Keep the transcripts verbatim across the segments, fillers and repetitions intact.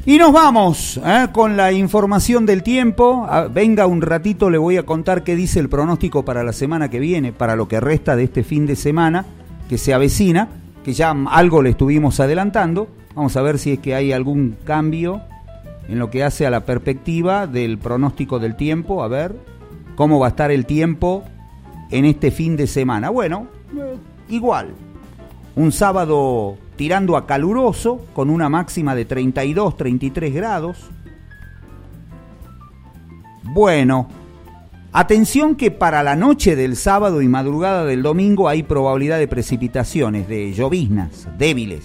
Y nos vamos ¿eh? con la información del tiempo. Ah, venga un ratito, le voy a contar qué dice el pronóstico para la semana que viene, para lo que resta de este fin de semana que se avecina, que ya algo le estuvimos adelantando. Vamos a ver si es que hay algún cambio en lo que hace a la perspectiva del pronóstico del tiempo. A ver cómo va a estar el tiempo en este fin de semana. Bueno, eh, igual, un sábado tirando a caluroso, con una máxima de treinta y dos, treinta y tres grados. Bueno, atención que para la noche del sábado y madrugada del domingo hay probabilidad de precipitaciones, de lloviznas débiles,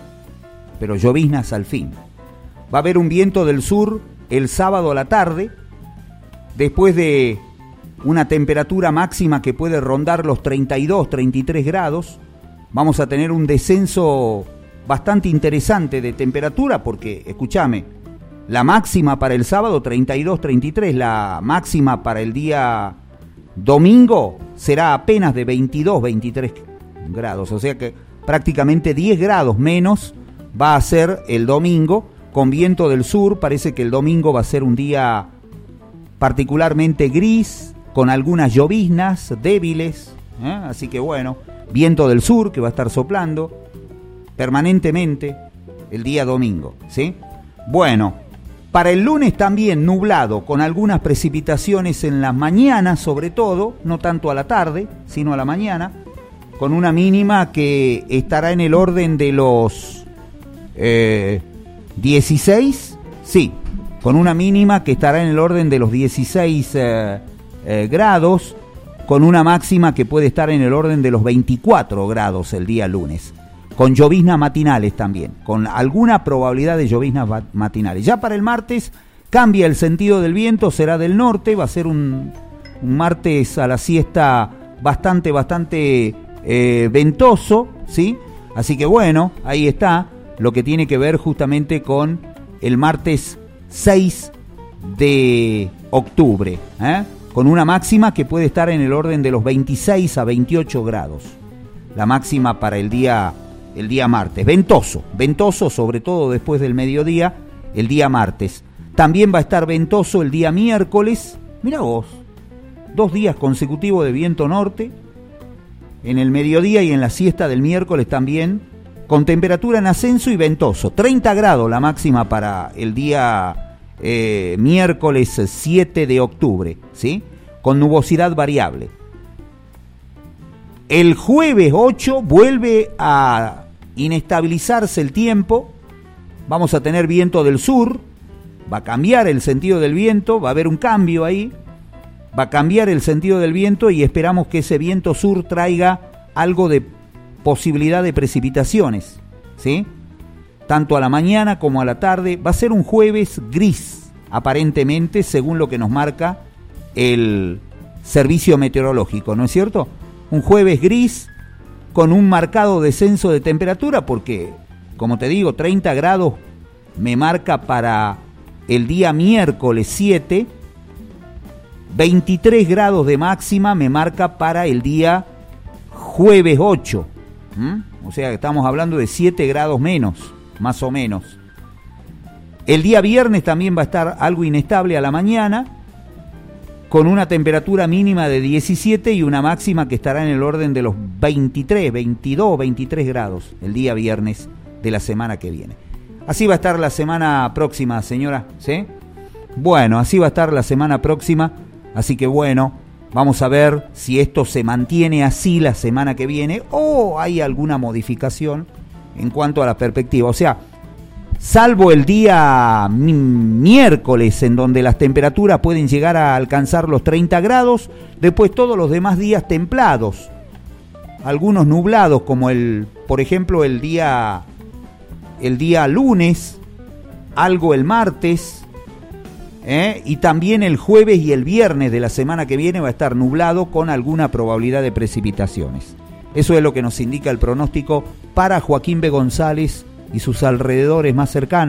pero lloviznas al fin. Va a haber un viento del sur el sábado a la tarde, después de una temperatura máxima que puede rondar los treinta y dos, treinta y tres grados. Vamos a tener un descenso bastante interesante de temperatura porque, escúchame, la máxima para el sábado treinta y dos, treinta y tres, la máxima para el día domingo será apenas de veintidós, veintitrés grados, o sea que prácticamente diez grados menos va a ser el domingo, con viento del sur. Parece que el domingo va a ser un día particularmente gris, con algunas lloviznas débiles, ¿eh? Así que bueno, viento del sur que va a estar soplando permanentemente el día domingo, ¿sí? Bueno, para el lunes también nublado, con algunas precipitaciones en las mañanas sobre todo, no tanto a la tarde, sino a la mañana, con una mínima que estará en el orden de los eh, dieciséis, sí, con una mínima que estará en el orden de los dieciséis eh, eh, grados, con una máxima que puede estar en el orden de los veinticuatro grados el día lunes, con lloviznas matinales también, con alguna probabilidad de lloviznas matinales. Ya para el martes cambia el sentido del viento, será del norte, va a ser un, un martes a la siesta bastante, bastante eh, ventoso, ¿sí? Así que bueno, ahí está lo que tiene que ver justamente con el martes seis de octubre, ¿eh? Con una máxima que puede estar en el orden de los veintiséis a veintiocho grados. La máxima para el día, el día martes. Ventoso, ventoso sobre todo después del mediodía, el día martes. También va a estar ventoso el día miércoles. Mirá vos, dos días consecutivos de viento norte. En el mediodía y en la siesta del miércoles también, con temperatura en ascenso y ventoso. treinta grados la máxima para el día Eh, miércoles siete de octubre, ¿sí? Con nubosidad variable. El jueves ocho vuelve a inestabilizarse el tiempo. Vamos a tener viento del sur. Va a cambiar el sentido del viento. Va a haber un cambio ahí. Va a cambiar el sentido del viento y esperamos que ese viento sur traiga algo de posibilidad de precipitaciones, ¿sí? Tanto a la mañana como a la tarde. Va a ser un jueves gris, aparentemente, según lo que nos marca el servicio meteorológico, ¿no es cierto? Un jueves gris con un marcado descenso de temperatura porque, como te digo, treinta grados me marca para el día miércoles siete, veintitrés grados de máxima me marca para el día jueves ocho, ¿Mm? O sea que estamos hablando de siete grados menos, más o menos. El día viernes también va a estar algo inestable a la mañana, con una temperatura mínima de diecisiete y una máxima que estará en el orden de los veintitrés, veintidós, veintitrés grados el día viernes de la semana que viene. Así va a estar la semana próxima, señora, ¿sí? Bueno, así va a estar la semana próxima, así que bueno, vamos a ver si esto se mantiene así la semana que viene o hay alguna modificación en cuanto a la perspectiva. O sea, salvo el día mi- miércoles, en donde las temperaturas pueden llegar a alcanzar los treinta grados, después todos los demás días templados, algunos nublados, como el, por ejemplo, el día, el día lunes, algo el martes, ¿eh? Y también el jueves y el viernes de la semana que viene va a estar nublado con alguna probabilidad de precipitaciones. Eso es lo que nos indica el pronóstico para Joaquín B. González y sus alrededores más cercanos.